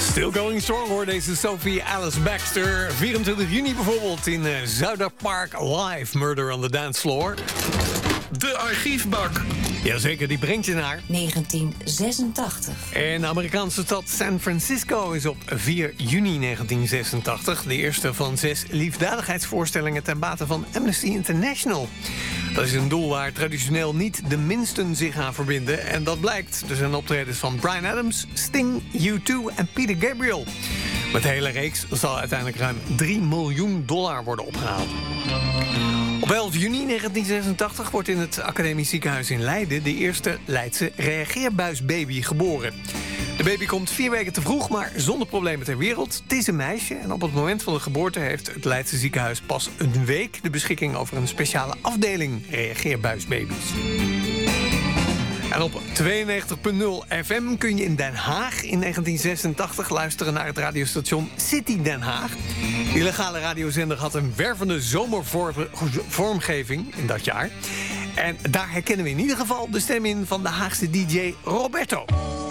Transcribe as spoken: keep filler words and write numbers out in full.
Still going strong hoor, deze Sophie Alice Baxter. vierentwintig juni bijvoorbeeld in uh, Zuiderpark Live, Murder on the Dance Floor. De archiefbak. Jazeker, die brengt je naar negentien zesentachtig. En de Amerikaanse stad San Francisco is op vier juni negentien zesentachtig... de eerste van zes liefdadigheidsvoorstellingen ten bate van Amnesty International. Dat is een doel waar traditioneel niet de minsten zich aan verbinden. En dat blijkt. Er zijn optredens van Bryan Adams, Sting, U twee en Peter Gabriel. Met de hele reeks zal uiteindelijk ruim drie miljoen dollar worden opgehaald. Op elf juni negentien zesentachtig wordt in het Academisch Ziekenhuis in Leiden de eerste Leidse reageerbuisbaby geboren. De baby komt vier weken te vroeg, maar zonder problemen ter wereld. Het is een meisje en op het moment van de geboorte heeft het Leidse ziekenhuis pas een week de beschikking over een speciale afdeling reageerbuisbaby's. En op tweeënnegentig punt nul F M kun je in Den Haag in negentien zesentachtig luisteren naar het radiostation City Den Haag. Die legale radiozender had een wervende zomervormgeving in dat jaar. En daar herkennen we in ieder geval de stem in van de Haagse D J Roberto.